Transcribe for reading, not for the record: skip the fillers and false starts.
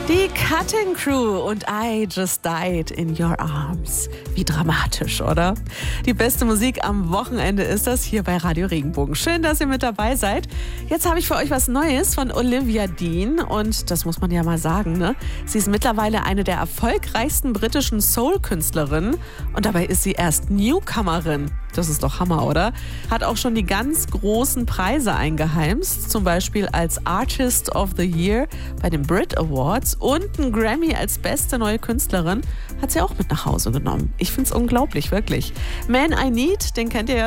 Die Cutting Crew und I Just Died in Your Arms. Wie dramatisch, oder? Die beste Musik am Wochenende ist das hier bei Radio Regenbogen. Schön, dass ihr mit dabei seid. Jetzt habe ich für euch was Neues von Olivia Dean und das muss man ja mal sagen, ne? Sie ist mittlerweile eine der erfolgreichsten britischen Soul-Künstlerinnen und dabei ist sie erst Newcomerin. Das ist doch Hammer, oder? Hat auch schon die ganz großen Preise eingeheimst, zum Beispiel als Artist of the Year bei den Brit Awards und einen Grammy als beste neue Künstlerin hat sie auch mit nach Hause genommen. Ich finde es unglaublich, wirklich. Man I Need, den kennt ihr ja